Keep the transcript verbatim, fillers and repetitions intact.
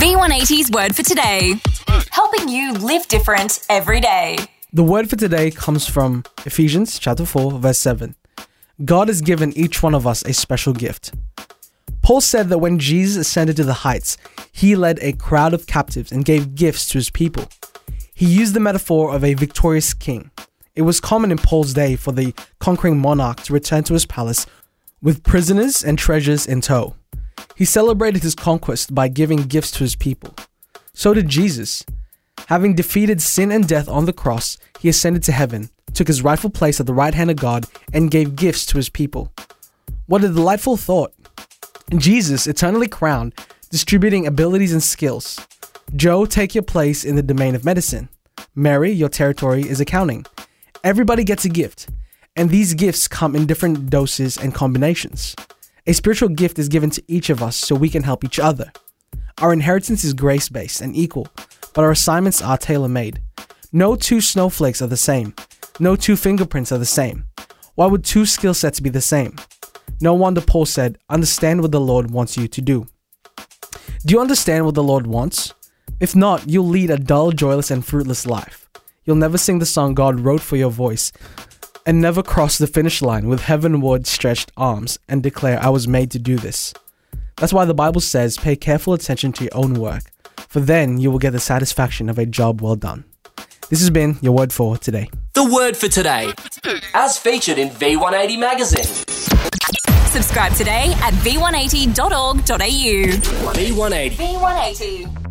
V one eighty's word for today. Helping you live different every day. The word for today comes from Ephesians chapter four, verse seven. God has given each one of us a special gift. Paul said that when Jesus ascended to the heights, he led a crowd of captives and gave gifts to his people. He used the metaphor of a victorious king. It was common in Paul's day for the conquering monarch to return to his palace with prisoners and treasures in tow. He celebrated his conquest by giving gifts to his people. So did Jesus. Having defeated sin and death on the cross, he ascended to heaven, took his rightful place at the right hand of God, and gave gifts to his people. What a delightful thought. Jesus, eternally crowned, distributing abilities and skills. Joe, take your place in the domain of medicine. Mary, your territory is accounting. Everybody gets a gift, and these gifts come in different doses and combinations. A spiritual gift is given to each of us so we can help each other. Our inheritance is grace-based and equal, but our assignments are tailor-made. No two snowflakes are the same. No two fingerprints are the same. Why would two skill sets be the same? No wonder Paul said, understand what the Lord wants you to do. Do you understand what the Lord wants? If not, you'll lead a dull, joyless, and fruitless life. You'll never sing the song God wrote for your voice, and never cross the finish line with heavenward stretched arms and declare, I was made to do this. That's why the Bible says, pay careful attention to your own work, for then you will get the satisfaction of a job well done. This has been your word for today. The word for today, as featured in V one eighty magazine. Subscribe today at v one eighty dot org dot a u. V one eighty. V one eighty.